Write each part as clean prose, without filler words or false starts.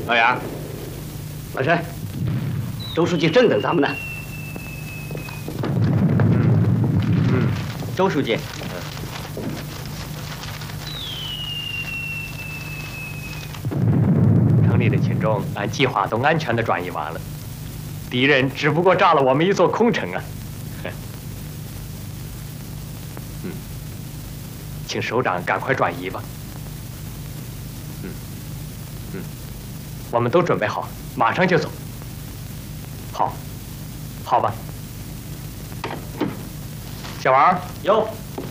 老杨，老陈，周书记正等咱们呢。周书记。 城里的群众按计划都安全地转移完了，敌人只不过炸了我们一座空城啊！请首长赶快转移吧。我们都准备好，马上就走。好，好吧。小王， 有。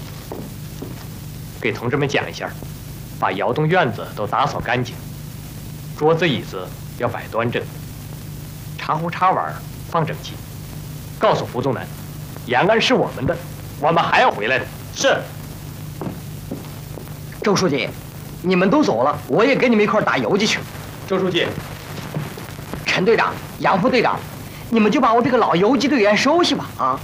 给同志们讲一下，把窑洞院子都打扫干净，桌子椅子要摆端正，茶壶茶碗放整齐。告诉胡宗南，延安是我们的，我们还要回来的。 是。 周书记，你们都走了，我也跟你们一块打游击去。 周书记， 陈队长、杨副队长，你们就把我这个老游击队员收下吧。啊，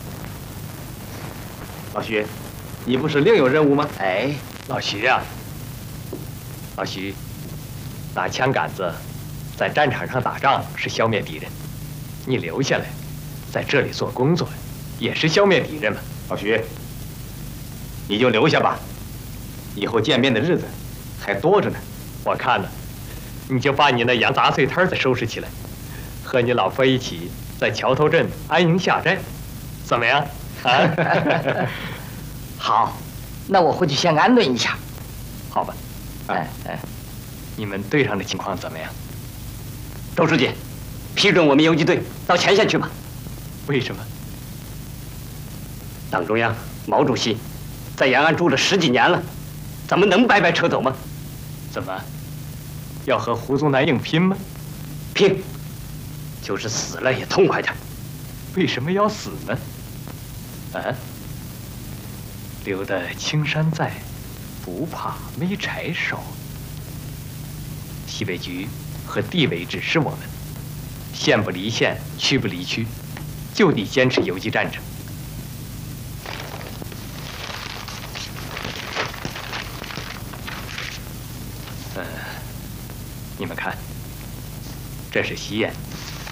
老徐，你不是另有任务吗？ 哎， 老徐啊，老徐，拿枪杆子在战场上打仗是消灭敌人，你留下来，在这里做工作，也是消灭敌人嘛。 老徐，你就留下吧，以后见面的日子还多着呢。 我看呢，你就把你那洋杂碎摊子收拾起来，和你老婆一起在桥头镇安营下寨，怎么样？啊， 好，那我回去先安顿一下。 好吧。你们队上的情况怎么样？ 周书记，批准我们游击队到前线去吧。 为什么？ 党中央、毛主席在延安住了10几年了，咱们能白白撤走吗？ 怎么，要和胡宗南硬拼吗？ 拼，就是死了也痛快点。 为什么要死呢？啊？留得青山在，不怕没柴烧。西北局和地委指示我们，县不离县，区不离区，就得坚持游击战争。你们看，这是西堰，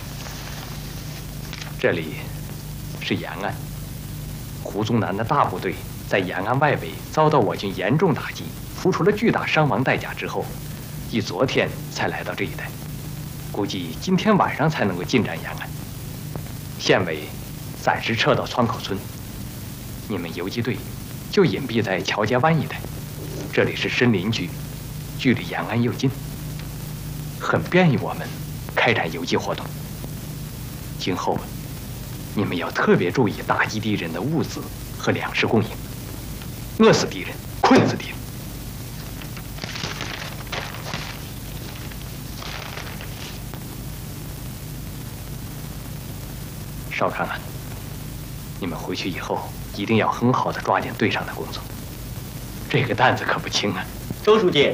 这里是延安。胡宗南的大部队在延安外围遭到我军严重打击，付出了巨大伤亡代价之后，于昨天才来到这一带，估计今天晚上才能够进占延安。县委暂时撤到川口村，你们游击队就隐蔽在桥街湾一带，这里是深林区，距离延安又近，很便于我们开展游击活动。今后你们要特别注意打击敌人的物资和粮食供应，饿死敌人，困死敌人。少康啊，你们回去以后一定要很好的抓紧队上的工作，这个担子可不轻啊。 周书记，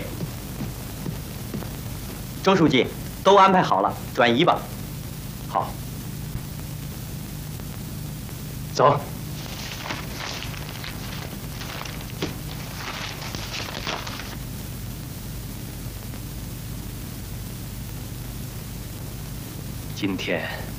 周书记，都安排好了，转移吧。 好，走。今天